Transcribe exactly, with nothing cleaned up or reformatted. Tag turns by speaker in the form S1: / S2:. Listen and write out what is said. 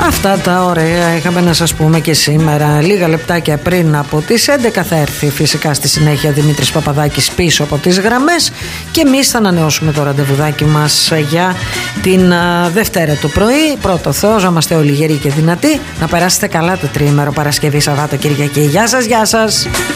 S1: Αυτά τα ωραία είχαμε να σας πούμε και σήμερα. Λίγα λεπτάκια πριν από τις έντεκα θα έρθει φυσικά στη συνέχεια Δημήτρης Παπαδάκης πίσω από τις γραμμές και εμείς θα ανανεώσουμε το ραντεβουδάκι μας για την α, Δευτέρα το πρωί. Πρώτο Θεός, να είμαστε όλοι γεροί και δυνατοί. Να περάσετε καλά το τριήμερο Παρασκευή, Σαββάτο, Κυριακή. Γεια σας, γεια σας.